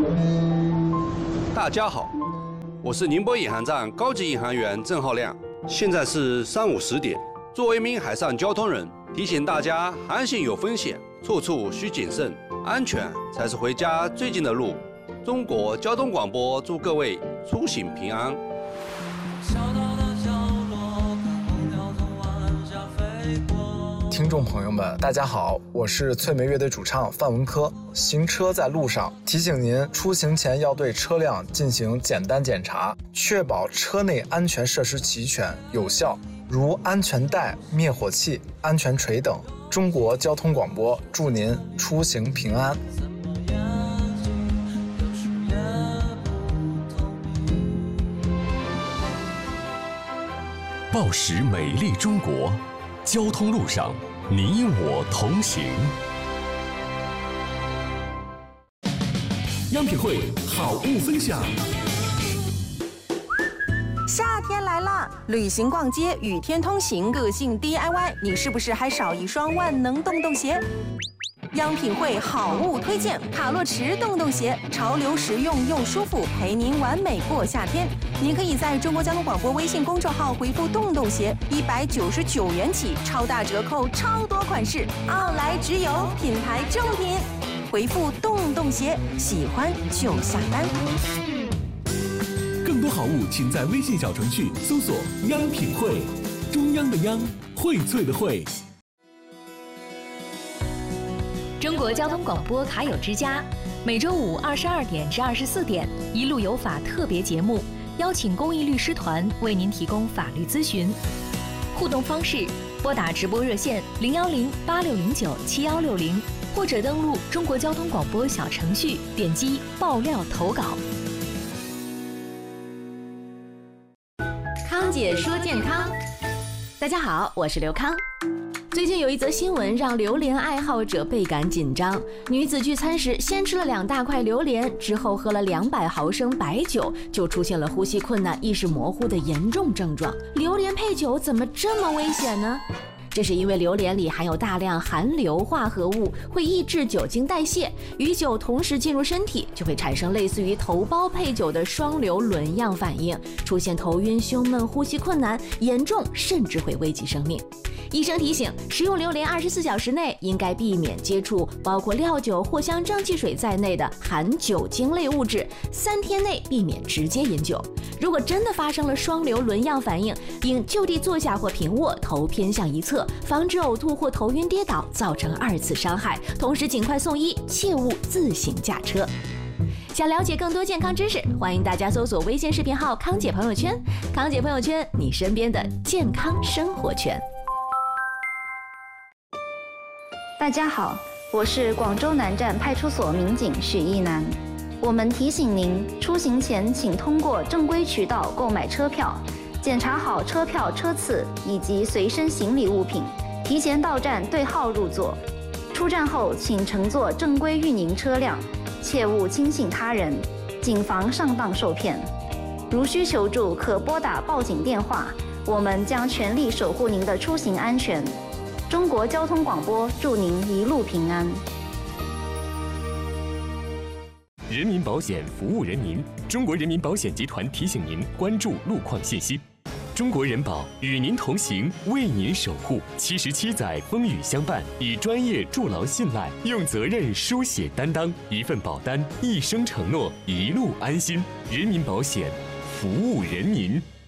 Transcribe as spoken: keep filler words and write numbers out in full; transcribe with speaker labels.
Speaker 1: 大家好，我是宁波引航站高级引航员郑浩亮。现在是上午十点。作为一名海上交通人，提醒大家航行有风险，处处需谨慎，安全才是回家最近的路。中国交通广播祝各位出行平安。
Speaker 2: 听众朋友们，大家好，我是翠梅乐队主唱范文科。行车在路上，提醒您出行前要对车辆进行简单检查，确保车内安全设施齐全有效，如安全带、灭火器、安全锤等。中国交通广播祝您出行平安。
Speaker 3: 报时美丽中国，交通路上你我同行。央品汇好物分享。
Speaker 4: 夏天来了，旅行逛街、雨天通行、个性 D I Y， 你是不是还少一双万能洞洞鞋？央品汇好物推荐卡洛驰洞洞鞋，潮流实用又舒服，陪您完美过夏天。您可以在中国交通广播微信公众号回复洞洞鞋，一百九十九元起，超大折扣，超多款式，奥莱直邮，品牌正品。回复洞洞鞋，喜欢就下单。
Speaker 3: 更多好物，请在微信小程序搜索“央品汇”，中央的央，荟萃的荟。
Speaker 5: 中国交通广播卡友之家，每周五二十二点至二十四点，一路有法特别节目，邀请公益律师团为您提供法律咨询。互动方式：拨打直播热线零幺零八六零九七幺六零，或者登录中国交通广播小程序，点击爆料投稿。
Speaker 6: 康姐说健康，大家好，我是刘康。最近有一则新闻让榴莲爱好者倍感紧张。女子聚餐时先吃了两大块榴莲，之后喝了两百毫升白酒，就出现了呼吸困难、意识模糊的严重症状。榴莲配酒怎么这么危险呢？这是因为榴莲里含有大量含硫化合物，会抑制酒精代谢，与酒同时进入身体，就会产生类似于头孢配酒的双硫仑样反应，出现头晕、胸闷、呼吸困难，严重甚至会危及生命。医生提醒，食用榴莲二十四小时内应该避免接触包括料酒、藿香正气水在内的含酒精类物质，三天内避免直接饮酒。如果真的发生了双硫仑样反应，应就地坐下或平卧，头偏向一侧，防止呕吐或头晕跌倒，造成二次伤害。同时尽快送医，切勿自行驾车。想了解更多健康知识，欢迎大家搜索微信视频号康姐朋友圈，康姐朋友圈，你身边的健康生活圈。
Speaker 7: 大家好，我是广州南站派出所民警许一楠。我们提醒您，出行前请通过正规渠道购买车票，检查好车票车次以及随身行李物品，提前到站对号入座。出站后请乘坐正规运营车辆，切勿轻信他人，谨防上当受骗。如需求助，可拨打报警电话，我们将全力守护您的出行安全。中国交通广播祝您一路平安。
Speaker 3: 人民保险服务人民，中国人民保险集团提醒您关注路况信息。中国人保与您同行，为您守护。七十七载风雨相伴，以专业筑牢信赖，用责任书写担当。一份保单，一生承诺，一路安心。人民保险，服务人民。